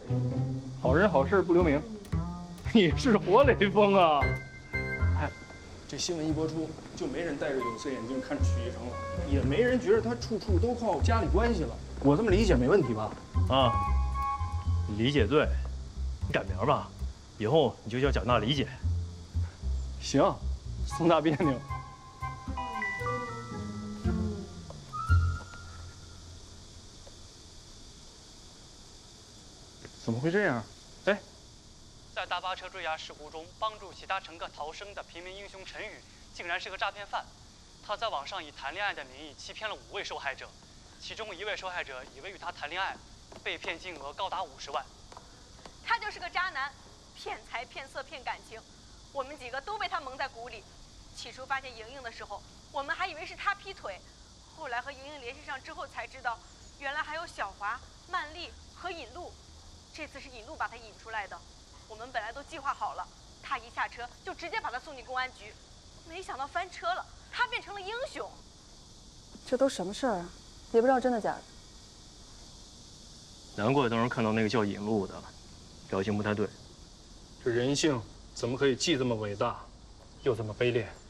好人好事不留名，你是活雷锋啊！ 哎，这新闻一播出，就没人戴着有色眼镜看许一成了，也没人觉得他处处都靠家里关系了。我这么理解没问题吧？ 啊，你理解对，你改名吧，以后你就叫蒋大理解。 行，宋大别扭。怎么会这样？哎， 在大巴车坠崖事故中帮助其他乘客逃生的平民英雄陈宇，竟然是个诈骗犯。他在网上以谈恋爱的名义欺骗了5位受害者，其中1位受害者以为与他谈恋爱，被骗金额高达50万。 他就是个渣男，骗财骗色骗感情，我们几个都被他蒙在鼓里。起初发现莹莹的时候，我们还以为是他劈腿，后来和莹莹联系上之后才知道，原来还有小华、曼丽和尹露。这次是尹露把他引出来的，我们本来都计划好了，他一下车就直接把他送进公安局，没想到翻车了，他变成了英雄。 这都什么事儿啊？也不知道真的假的。 难怪当时看到那个叫尹路的，表情不太对。 这人性怎么可以既这么伟大，又这么卑劣？